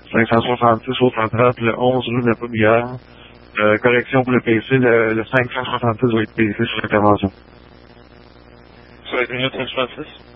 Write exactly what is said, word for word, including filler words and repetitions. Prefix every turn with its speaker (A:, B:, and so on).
A: cinq cent soixante-six au trente-trente, le onze rue de la Poudrière. Euh, correction pour le P C, le, le cinq cent soixante-six va être P C sur l'intervention.
B: Ça va être une minute trente-six.